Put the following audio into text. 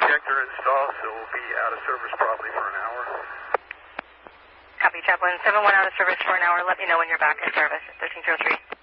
injector installed, so we'll be out of service probably for an hour. Copy, Chaplain. 7-1 out of service for an hour. Let me know when you're back in service. 1303.